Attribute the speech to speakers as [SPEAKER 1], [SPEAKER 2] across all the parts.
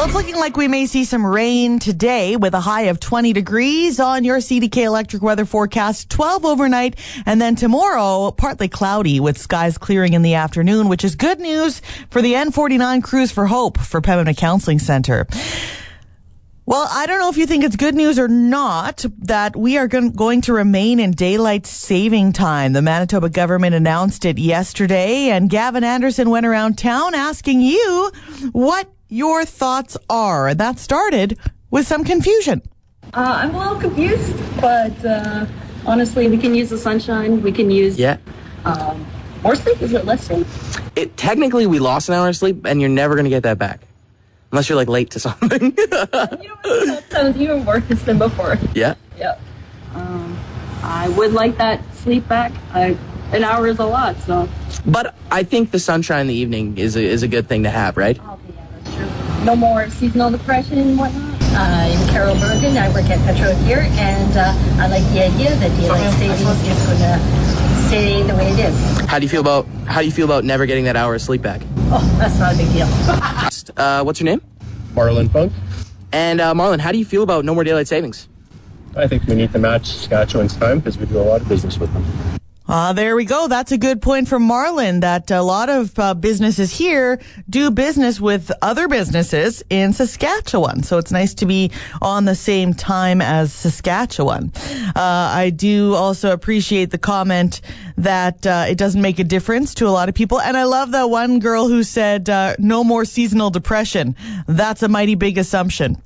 [SPEAKER 1] Well, it's looking like we may see some rain today with a high of 20 degrees on your CDK Electric weather forecast, 12 overnight, and then tomorrow, partly cloudy with skies clearing in the afternoon, which is good news for the N49 Cruise for Hope for Pembina Counseling Center. Well, I don't know if you think it's good news or not that we are going to remain in daylight saving time. The Manitoba government announced it yesterday, and Gavin Anderson went around town asking you what your thoughts are. And that started with some confusion.
[SPEAKER 2] I'm a little confused, but honestly, we can use the sunshine. We can use more sleep. Is it less sleep?
[SPEAKER 3] Technically, we lost an hour of sleep, and you're never going to get that back. Unless you're, late to something.
[SPEAKER 2] You know what? That sounds even worse than before.
[SPEAKER 3] Yeah?
[SPEAKER 2] Yep. I would like that sleep back. An hour is a lot, so.
[SPEAKER 3] But I think the sunshine in the evening is a good thing to have, right?
[SPEAKER 2] Oh, yeah, that's true. No more seasonal depression and whatnot.
[SPEAKER 4] I'm Carol Bergen. I work at Petro here, and I like the idea that daylight savings is going to stay the way it is.
[SPEAKER 3] How do you feel about never getting that hour of sleep back?
[SPEAKER 4] Oh, that's not a big deal.
[SPEAKER 3] What's your name?
[SPEAKER 5] Marlon Funk.
[SPEAKER 3] And Marlon, how do you feel about no more daylight savings?
[SPEAKER 5] I think we need to match Saskatchewan's time because we do a lot of business with them.
[SPEAKER 1] There we go. That's a good point from Marlon, that a lot of businesses here do business with other businesses in Saskatchewan. So it's nice to be on the same time as Saskatchewan. I do also appreciate the comment that it doesn't make a difference to a lot of people. And I love that one girl who said, no more seasonal depression. That's a mighty big assumption.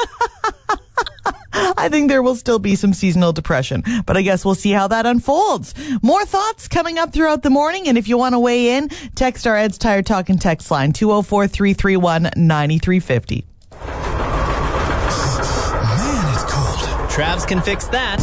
[SPEAKER 1] I think there will still be some seasonal depression, but I guess we'll see how that unfolds. More thoughts coming up throughout the morning, and if you want to weigh in, text our Ed's Tire Talk and text line 204-331-9350.
[SPEAKER 6] Man, it's cold.
[SPEAKER 7] Travs can fix that.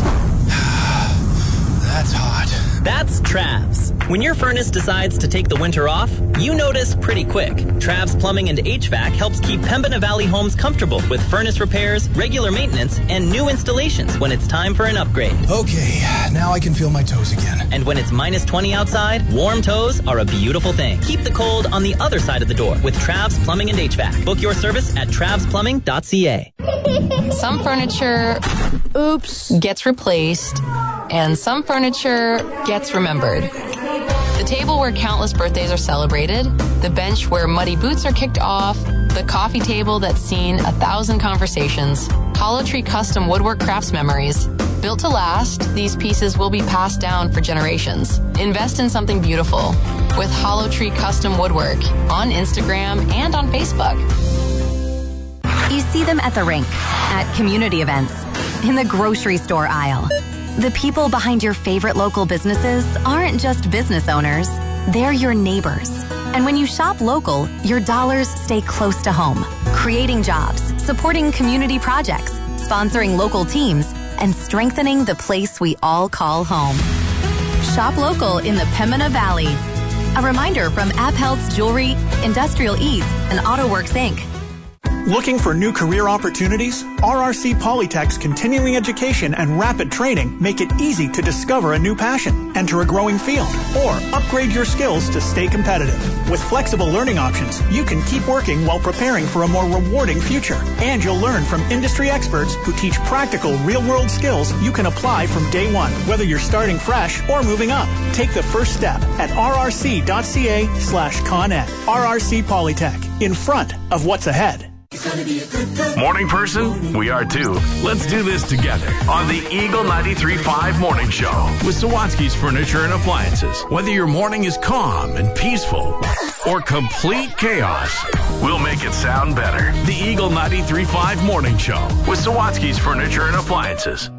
[SPEAKER 6] That's hot.
[SPEAKER 7] That's Travs. When your furnace decides to take the winter off, you notice pretty quick. Travs Plumbing and HVAC helps keep Pembina Valley homes comfortable with furnace repairs, regular maintenance, and new installations when it's time for an upgrade.
[SPEAKER 6] Okay, now I can feel my toes again.
[SPEAKER 7] And when it's minus 20 outside, warm toes are a beautiful thing. Keep the cold on the other side of the door with Travs Plumbing and HVAC. Book your service at travsplumbing.ca.
[SPEAKER 8] Some furniture, gets replaced, and some furniture gets remembered. The table where countless birthdays are celebrated, the bench where muddy boots are kicked off, the coffee table that's seen 1,000 conversations, Hollow Tree Custom Woodwork Crafts Memories. Built to last, these pieces will be passed down for generations. Invest in something beautiful with Hollow Tree Custom Woodwork on Instagram and on Facebook.
[SPEAKER 9] You see them at the rink, at community events, in the grocery store aisle. The people behind your favorite local businesses aren't just business owners, they're your neighbors. And when you shop local, your dollars stay close to home, creating jobs, supporting community projects, sponsoring local teams, and strengthening the place we all call home. Shop local in the Pembina Valley. A reminder from AppHealth's Jewelry, Industrial Eats, and AutoWorks Inc.
[SPEAKER 10] Looking for new career opportunities? RRC Polytech's continuing education and rapid training make it easy to discover a new passion, enter a growing field, or upgrade your skills to stay competitive. With flexible learning options, you can keep working while preparing for a more rewarding future. And you'll learn from industry experts who teach practical, real-world skills you can apply from day one, whether you're starting fresh or moving up. Take the first step at rrc.ca/ConEd. RRC Polytech, in front of what's ahead.
[SPEAKER 11] Morning person? We are too. Let's do this together on the Eagle 93.5 Morning Show with Sawatsky's Furniture and Appliances. Whether your morning is calm and peaceful or complete chaos, we'll make it sound better. The Eagle 93.5 Morning Show with Sawatsky's Furniture and Appliances.